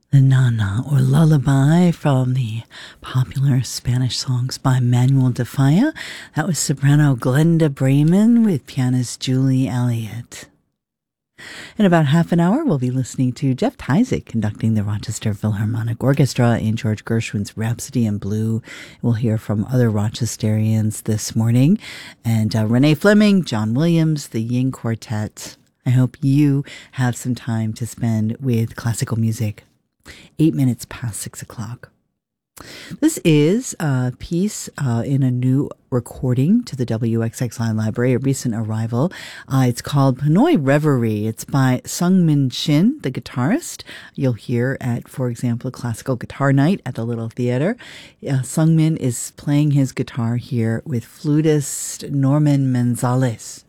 The Nana or Lullaby from the popular Spanish songs by Manuel de Falla. That was soprano Glenda Brayman with pianist Julie Elliott. In about half an hour, we'll be listening to Jeff Tyzik conducting the Rochester Philharmonic Orchestra in George Gershwin's Rhapsody in Blue. We'll hear from other Rochesterians this morning. And Renee Fleming, John Williams, the Ying Quartet. I hope you have some time to spend with classical music. 8 minutes past 6 o'clock. This is a piece in a new recording to the WXXI Library, a recent arrival. It's called Hanoi Reverie. It's by Sung-Min Shin, the guitarist. You'll hear at, for example, Classical Guitar Night at the Little Theater. Sung-Min is playing his guitar here with flutist Norman Manzales.